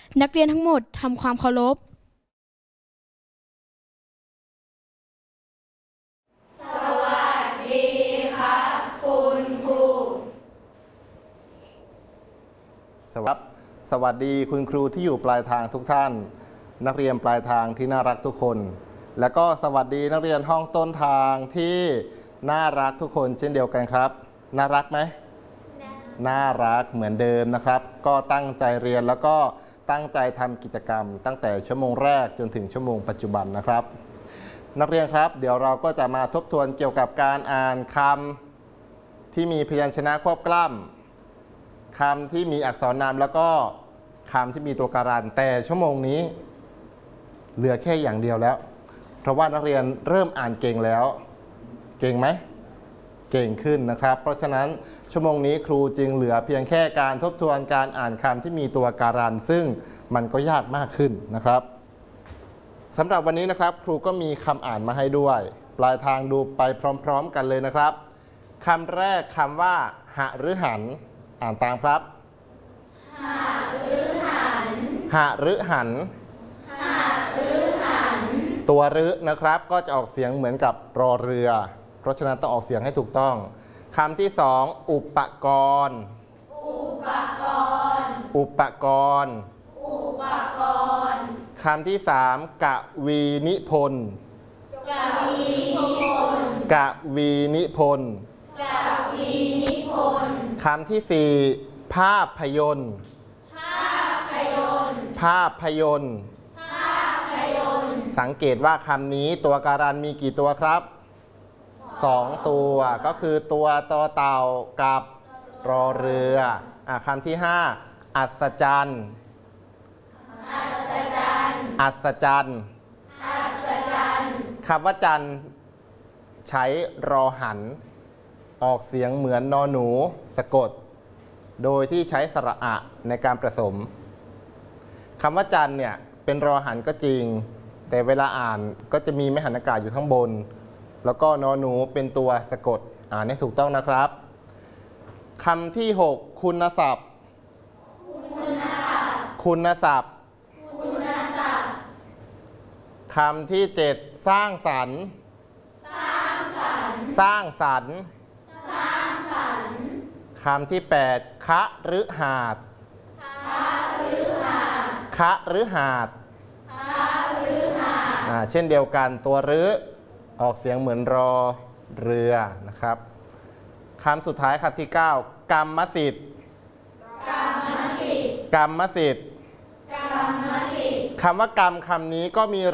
นักเรียนทั้งหมดทำความเคารพสวัสดีครับคุณครูสวัสดีคุณครูที่อยู่ปลายทางทุกท่านนักเรียนปลายทางที่น่ารักทุกคนและก็สวัสดีนักเรียนห้องต้นทางที่น่ารักทุกคนเช่นเดียวกันครับน่ารักไหมน่ารักเหมือนเดิมนะครับก็ตั้งใจเรียนแล้วก็ตั้งใจทำกิจกรรมตั้งแต่ชั่วโมงแรกจนถึงชั่วโมงปัจจุบันนะครับนักเรียนครับเดี๋ยวเราก็จะมาทบทวนเกี่ยวกับการอ่านคำที่มีพยัญชนะควบกล้ำคำที่มีอักษรนามแล้วก็คำที่มีตัวการันแต่ชั่วโมงนี้เหลือแค่อย่างเดียวแล้วเพราะว่านักเรียนเริ่มอ่านเก่งแล้วเก่งไหมเก่งขึ้นนะครับเพราะฉะนั้นชั่วโมงนี้ครูจึงเหลือเพียงแค่การทบทวนการอ่านคำที่มีตัวการันซึ่งมันก็ยากมากขึ้นนะครับสำหรับวันนี้นะครับครูก็มีคำอ่านมาให้ด้วยปลายทางดูไปพร้อมๆกันเลยนะครับคำแรกคำว่าหฤหันอ่านตามครับหฤหันหฤหันตัวฤนะครับก็จะออกเสียงเหมือนกับรอเรือเพราะฉะนั้นต้องออกเสียงให้ถูกต้องคำที่สองอุปกรณ์คำที่สามกวีนิพนธ์คำที่สี่ภาพยนตร์สังเกตว่าคำนี้ตัวการันมีกี่ตัวครับ2ตัวก็คือตัวต่อเต่ากับรอเรือคำที่5อัศจรรย์คำว่าจันทร์ใช้รอหันออกเสียงเหมือนนอหนูสะกดโดยที่ใช้สระอะในการผสมคำว่าจันทร์เนี่ยเป็นรอหันก็จริงแต่เวลาอ่านก็จะมีไม้หันอากาศอยู่ข้างบนแล้วก็นอหนูเป็นตัวสะกดอ่านให้ถูกต้องนะครับคำที่6คุณศัพท์คำที่7สร้างสรรค์คำที่8คฤหาสน์เช่นเดียวกันตัวฤออกเสียงเหมือนรอเรือนะครับคำสุดท้ายคำที่9กรรมสิทธิ์คำว่ากรรมคำนี้ก็มี